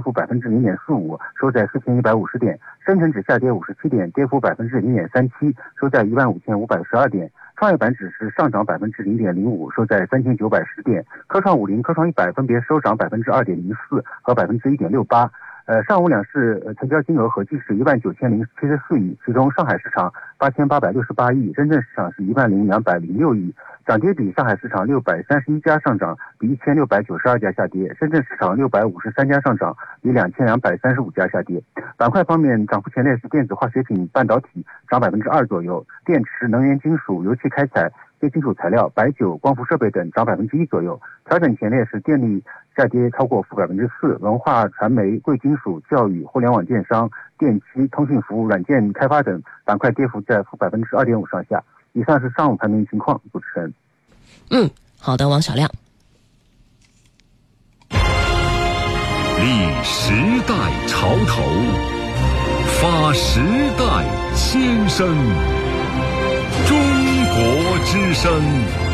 幅0.45%，收在4150点；深成指下跌57点，跌幅0.37%，收在15512点；创业板指数上涨0.05%，收在3910点；科创50、科创100分别收涨2.04%和1.68%。上午两市成交金额合计是19074亿，其中上海市场8868亿，深圳市场是10206亿。涨跌比，上海市场631家上涨，比1692家下跌；深圳市场653家上涨，比2235家下跌。板块方面，涨幅前列是电子化学品、半导体涨2%左右，电池、能源金属、油气开采、非金属材料、白酒、光伏设备等涨1%左右。调整前列是电力下跌超过4%，文化传媒、贵金属、教育、互联网电商、电机、通信服务、软件开发等板块跌幅在2.5%上下。以上是上午盘面情况，主持人。 好的，王小亮。 立时代潮头，发时代先声，中国之声。